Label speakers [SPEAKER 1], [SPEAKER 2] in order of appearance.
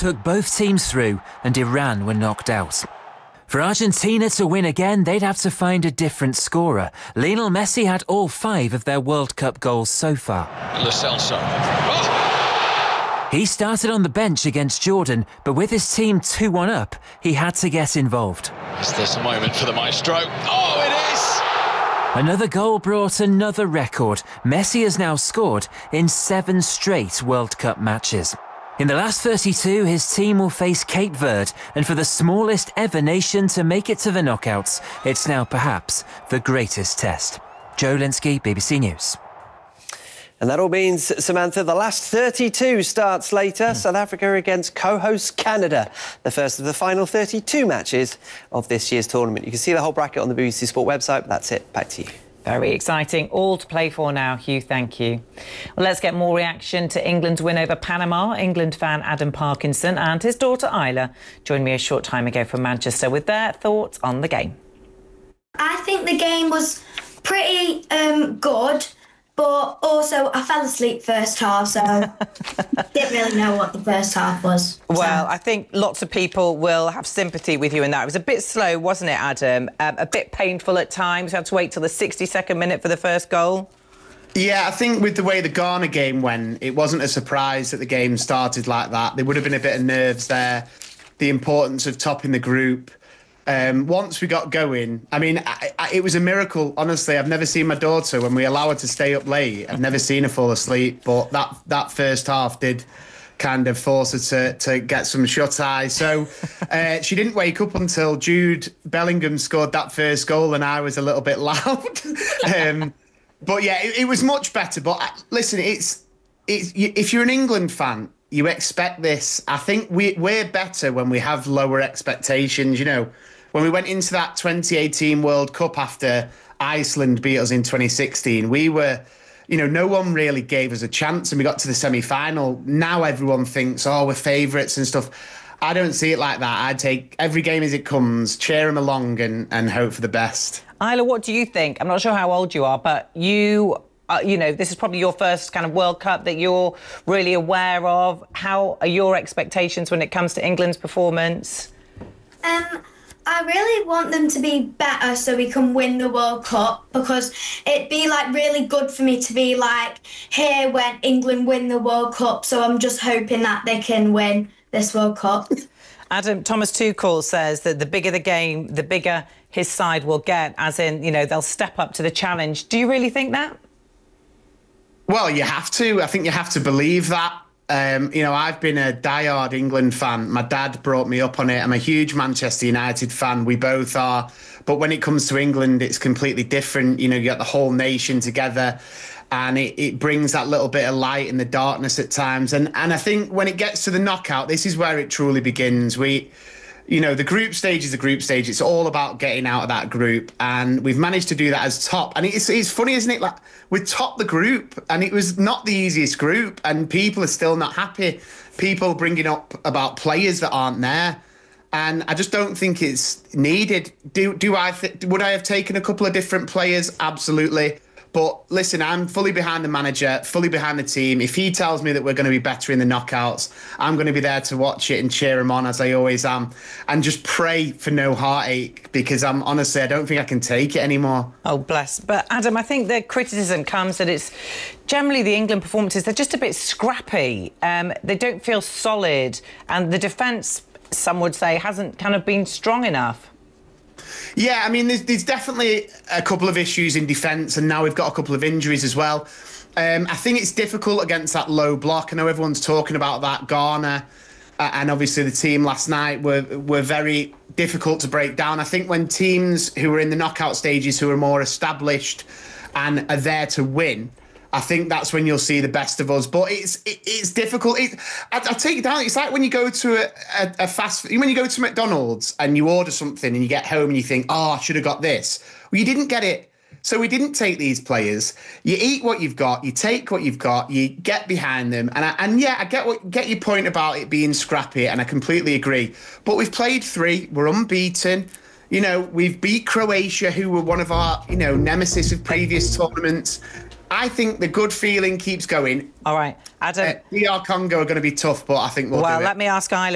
[SPEAKER 1] took both teams through and Iran were knocked out. For Argentina to win again, they'd have to find a different scorer. Lionel Messi had all 5 of their World Cup goals so far.
[SPEAKER 2] Lo Celso. Oh!
[SPEAKER 1] He started on the bench against Jordan, but with his team 2-1 up, he had to get involved.
[SPEAKER 2] Is this a moment for the maestro? Oh, it is!
[SPEAKER 1] Another goal brought another record. Messi has now scored in 7 straight World Cup matches. In the last 32, his team will face Cape Verde, and for the smallest ever nation to make it to the knockouts, it's now perhaps the greatest test. Joe Linsky, BBC News.
[SPEAKER 3] And that all means, Samantha, the last 32 starts later. South Africa against co-host Canada, the first of the final 32 matches of this year's tournament. You can see the whole bracket on the BBC Sport website, but that's it. Back to you.
[SPEAKER 4] Very exciting. All to play for now, Hugh. Thank you. Well, let's get more reaction to England's win over Panama. England fan Adam Parkinson and his daughter Isla joined me a short time ago from Manchester with their thoughts on the game.
[SPEAKER 5] I think the game was pretty good, but also I fell asleep first half, so didn't really know what the first half was.
[SPEAKER 4] Well, I think lots of people will have sympathy with you in that. It was a bit slow, wasn't it, Adam? A bit painful at times. You had to wait till the 62nd minute for the first goal.
[SPEAKER 6] Yeah, I think with the way the Ghana game went, it wasn't a surprise that the game started like that. There would have been a bit of nerves there. The importance of topping the group. Once we got going, I mean, it was a miracle. Honestly, I've never seen my daughter, when we allow her to stay up late, I've never seen her fall asleep. But that first half did kind of force her to get some shut-eye. So she didn't wake up until Jude Bellingham scored that first goal, and I was a little bit loud. But yeah, it was much better. But listen, it's if you're an England fan, you expect this. I think we're better when we have lower expectations. You know, when we went into that 2018 World Cup after Iceland beat us in 2016, we were, you know, no one really gave us a chance, and we got to the semi-final. Now everyone thinks, oh, we're favourites and stuff. I don't see it like that. I take every game as it comes, cheer them along and hope for the best.
[SPEAKER 4] Isla, what do you think? I'm not sure how old you are, but you know, this is probably your first kind of World Cup that you're really aware of. How are your expectations when it comes to England's performance?
[SPEAKER 5] I really want them to be better so we can win the World Cup, because it'd be like really good for me to be like here when England win the World Cup. So I'm just hoping that they can win this World Cup.
[SPEAKER 4] Adam, Thomas Tuchel says that the bigger the game, the bigger his side will get, as in, you know, they'll step up to the challenge. Do you really think that?
[SPEAKER 6] Well, you have to. I think you have to believe that. You know, I've been a diehard England fan. My dad brought me up on it. I'm a huge Manchester United fan. We both are. But when it comes to England, it's completely different. You know, you get the whole nation together, and it brings that little bit of light in the darkness at times. And I think when it gets to the knockout, this is where it truly begins. You know, the group stage is a group stage. It's all about getting out of that group. And we've managed to do that as top. And it's funny, isn't it? Like, we topped the group, and it was not the easiest group. And people are still not happy. People bringing up about players that aren't there. And I just don't think it's needed. Would I have taken a couple of different players? Absolutely. But listen, I'm fully behind the manager, fully behind the team. If he tells me that we're going to be better in the knockouts, I'm going to be there to watch it and cheer him on, as I always am, and just pray for no heartache, because I don't think I can take it anymore.
[SPEAKER 4] Oh, bless. But Adam, I think the criticism comes that it's generally the England performances, they're just a bit scrappy. They don't feel solid, and the defence, some would say, hasn't kind of been strong enough.
[SPEAKER 6] Yeah, I mean, there's definitely a couple of issues in defence, and now we've got a couple of injuries as well. I think it's difficult against that low block. I know everyone's talking about that. Ghana and obviously the team last night were very difficult to break down. I think when teams who are in the knockout stages, who are more established and are there to win, I think that's when you'll see the best of us. But it's difficult. I'll take it down. It's like when you go to when you go to McDonald's and you order something and you get home and you think, oh, I should have got this. Well, you didn't get it. So we didn't take these players. You eat what you've got. You take what you've got. You get behind them. And I get your point about it being scrappy, and I completely agree. But we've played 3. We're unbeaten. You know, we've beat Croatia, who were one of our, you know, nemesis of previous tournaments. I think the good feeling keeps going.
[SPEAKER 4] All right, Adam.
[SPEAKER 6] DR Congo are going to be tough, but I think we'll do it.
[SPEAKER 4] Well, let me ask Isla